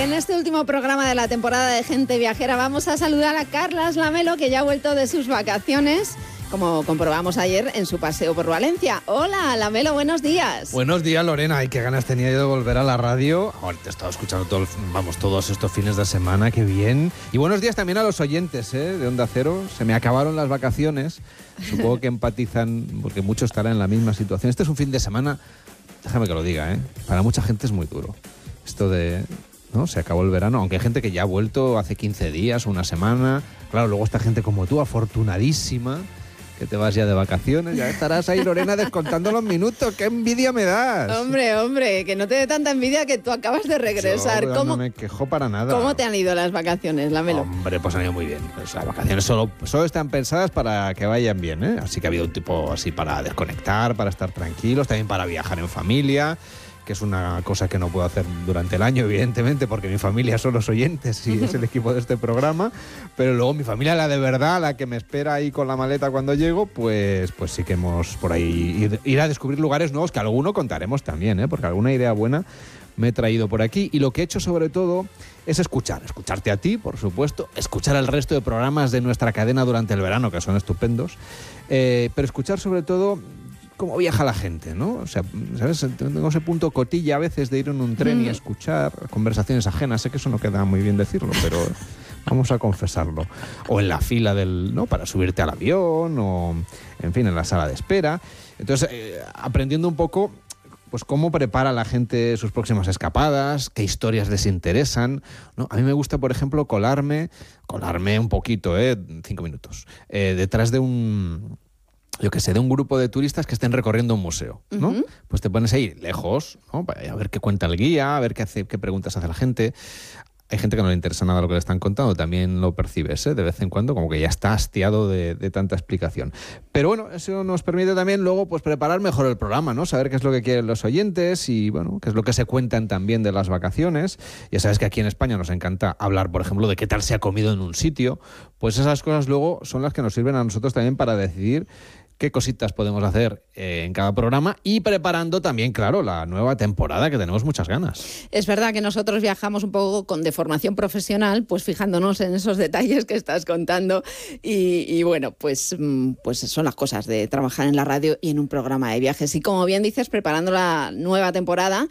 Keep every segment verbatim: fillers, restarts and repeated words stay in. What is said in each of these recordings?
En este último programa de la temporada de Gente Viajera vamos a saludar a Carlas Lamelo, que ya ha vuelto de sus vacaciones, como comprobamos ayer en su paseo por Valencia. Hola, Lamelo, buenos días. Buenos días, Lorena. Ay, qué ganas tenía yo de volver a la radio. Ahora te he estado escuchando todo el, vamos, todos estos fines de semana, qué bien. Y buenos días también a los oyentes, ¿eh? de Onda Cero. Se me acabaron las vacaciones. Supongo que empatizan, porque muchos estarán en la misma situación. Este es un fin de semana, déjame que lo diga, ¿eh? para mucha gente es muy duro. Esto de... ¿no? Se acabó el verano, aunque hay gente que ya ha vuelto hace quince días o una semana. Claro, luego está gente como tú, afortunadísima, que te vas ya de vacaciones, ya estarás ahí, Lorena, descontando los minutos. ¡Qué envidia me das! Hombre, hombre, que no te dé tanta envidia que tú acabas de regresar. Yo, ¿Cómo, no me quejo para nada. ¿Cómo te han ido las vacaciones, Lamelo? Hombre, pues han ido muy bien. Pues las vacaciones solo, solo están pensadas para que vayan bien, ¿eh? Así que ha habido un tipo así para desconectar, para estar tranquilos, también para viajar en familia, que es una cosa que no puedo hacer durante el año, evidentemente, porque mi familia son los oyentes y es el equipo de este programa, pero luego mi familia, la de verdad, la que me espera ahí con la maleta cuando llego, pues, pues sí que hemos por ahí ir, ir a descubrir lugares nuevos, que alguno contaremos también, ¿eh? porque alguna idea buena me he traído por aquí. Y lo que he hecho sobre todo es escuchar, escucharte a ti, por supuesto, escuchar el resto de programas de nuestra cadena durante el verano, que son estupendos, eh, pero escuchar sobre todo cómo viaja la gente, ¿no? O sea, ¿sabes? Tengo ese punto cotilla a veces de ir en un tren mm. y escuchar conversaciones ajenas. Sé que eso no queda muy bien decirlo, pero vamos a confesarlo. O en la fila del, ¿no? para subirte al avión, o en fin, en la sala de espera. Entonces, eh, aprendiendo un poco pues cómo prepara la gente sus próximas escapadas, qué historias les interesan, ¿no? A mí me gusta, por ejemplo, colarme, colarme un poquito, ¿eh? Cinco minutos, eh, detrás de un... yo que sé, de un grupo de turistas que estén recorriendo un museo, ¿no? Uh-huh. Pues te pones ahí lejos, ¿no? A ver qué cuenta el guía, a ver qué, hace, qué preguntas hace la gente. Hay gente que no le interesa nada lo que le están contando, también lo percibes, ¿eh? De vez en cuando, como que ya está hastiado de, de tanta explicación. Pero bueno, eso nos permite también luego pues preparar mejor el programa, ¿no? Saber qué es lo que quieren los oyentes y, bueno, qué es lo que se cuentan también de las vacaciones. Ya sabes que aquí en España nos encanta hablar, por ejemplo, de qué tal se ha comido en un sitio. Pues esas cosas luego son las que nos sirven a nosotros también para decidir qué cositas podemos hacer eh, en cada programa y preparando también, claro, la nueva temporada, que tenemos muchas ganas. Es verdad que nosotros viajamos un poco con de formación profesional, pues fijándonos en esos detalles que estás contando y, y bueno, pues, pues son las cosas de trabajar en la radio y en un programa de viajes. Y como bien dices, preparando la nueva temporada,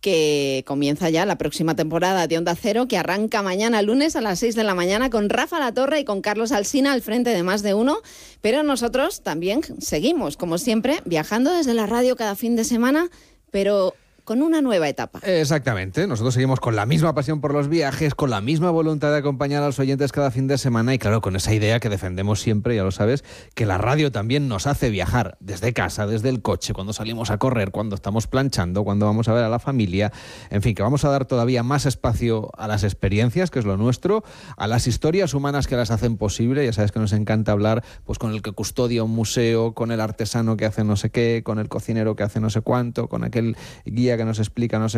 que comienza ya la próxima temporada de Onda Cero, que arranca mañana lunes a las seis de la mañana con Rafa Latorre y con Carlos Alsina al frente de Más de Uno, pero nosotros también seguimos, como siempre, viajando desde la radio cada fin de semana, pero con una nueva etapa. Exactamente. Nosotros seguimos con la misma pasión por los viajes, con la misma voluntad de acompañar a los oyentes cada fin de semana y, claro, con esa idea que defendemos siempre, ya lo sabes, que la radio también nos hace viajar desde casa, desde el coche, cuando salimos a correr, cuando estamos planchando, cuando vamos a ver a la familia. En fin, que vamos a dar todavía más espacio a las experiencias, que es lo nuestro, a las historias humanas que las hacen posible. Ya sabes que nos encanta hablar pues con el que custodia un museo, con el artesano que hace no sé qué, con el cocinero que hace no sé cuánto, con aquel guía que nos explica no sé